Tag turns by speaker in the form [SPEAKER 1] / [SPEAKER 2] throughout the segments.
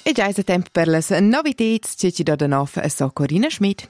[SPEAKER 1] E già è tempo per le novità che ci danno a Corina Schmidt.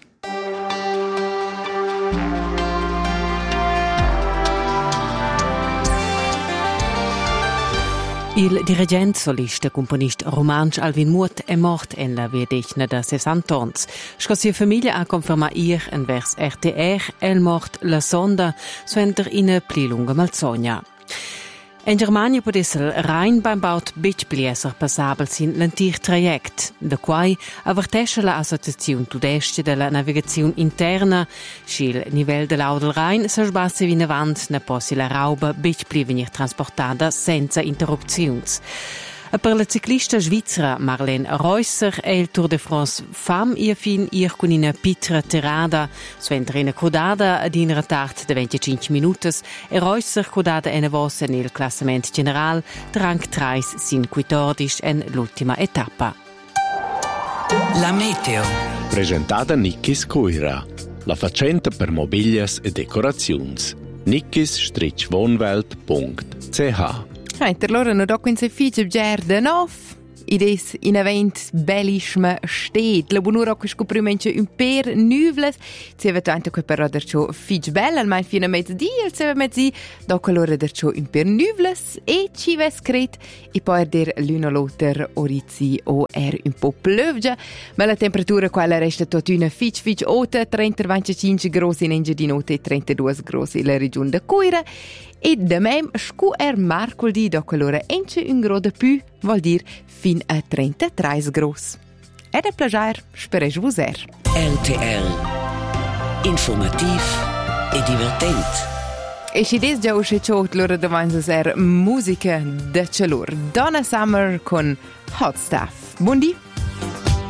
[SPEAKER 2] Il dirigente solista componist romansch Alvin Muth è morto in la vedecina da 60 anni. Sua famiglia ha confermato ieri vers RTR è morto la sonda suenter in pli lunga malsogna. In Germania può essere rein beim Baut Bitchbläser passabel sin l'antico traject, da quai avvertesce l'Associazione Tudeste della Navigazione Interna, schil livello dell'Au del Rhein se sbasse in avanti ne possi la rauba Bitchbli venir trasportata senza interruzioni. Per la ciclista svizzera Marlene Reusser è il Tour de France Femme fin con una pitra terrada, suentra una codada ad in retard de 25 minuti e Reusser codada una voce nel classamento generale, rank 3 sin 14 en l'ultima etappa.
[SPEAKER 3] La meteo.
[SPEAKER 4] Presentata Nikkis Coira, la facenta per mobilias e decorazions. nikkis-wohnwelt.ch.
[SPEAKER 1] Per loro non do quince figge gierde nov. Ides in event bellischme steht. La bunura che scoprimente un per nuvles. Se avete anche que per rodercio figge bella, almeno fino a mezzodì, se avete mezzi, dopo l'ora dercio un per nuvles e ci ves cret e poi der l'una loter orizi o un po' plövgia, ma la temperatura quella resta tot una figge ota, 30-25 grossi in Engia di notte e 32 grossi in la regione da Coira. E da mem scu mercoledì dopo l'ora ence un grado più, vuol dire fin a 33 gros. Ed è plagiar, sperejo vos
[SPEAKER 3] RTL. Informativ e divertent.
[SPEAKER 1] E si des già usce ciò l'ora davanti musica da celor. Donna Summer con Hot Stuff. Buondì.